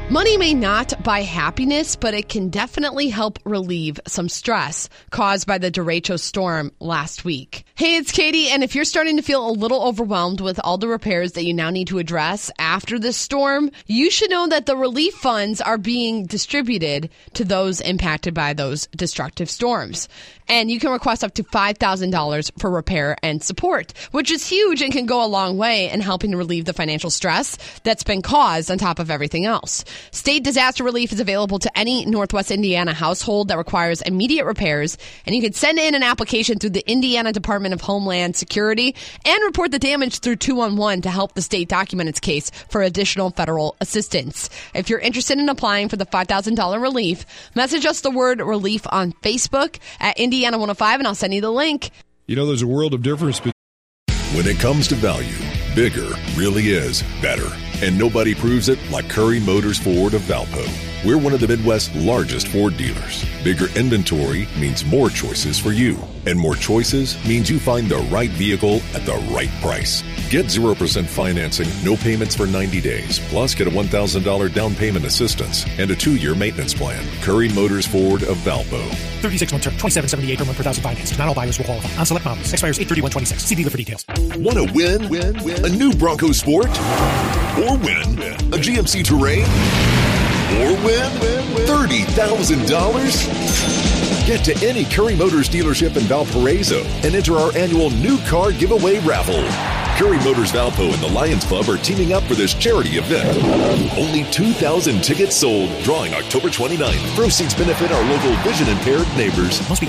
Money may not buy happiness, but it can definitely help relieve some stress caused by the derecho storm last week. Hey, it's Katie, and if you're starting to feel a little overwhelmed with all the repairs that you now need to address after this storm, you should know that the relief funds are being distributed to those impacted by those destructive storms. And you can request up to $5,000 for repair and support, which is huge and can go a long way in helping to relieve the financial stress that's been caused on top of everything else. State disaster relief is available to any Northwest Indiana household that requires immediate repairs, and you can send in an application through the Indiana Department of Homeland Security and report the damage through 211 to help the state document its case for additional federal assistance. If you're interested in applying for the $5,000 relief, message us the word relief on Facebook at Indiana 105, and I'll send you the link. You know, there's a world of difference. When it comes to value, bigger really is better. And nobody proves it like Curry Motors Ford of Valpo. We're one of the Midwest's largest Ford dealers. Bigger inventory means more choices for you. And more choices means you find the right vehicle at the right price. Get 0% financing, no payments for 90 days. Plus, get a $1,000 down payment assistance and a 2-year maintenance plan. Curry Motors Ford of Valpo. 36-month term, $2,778 per month per thousand financed. Not all buyers will qualify. On select models. Expires 8/31/26. See dealer for details. Want to win? A new Bronco Sport? Or win a GMC Terrain? Or win $30,000? Get to any Curry Motors dealership in Valparaiso and enter our annual new car giveaway raffle. Curry Motors Valpo and the Lions Club are teaming up for this charity event. Only 2,000 tickets sold. Drawing October 29th. Proceeds benefit our local vision-impaired neighbors. Must be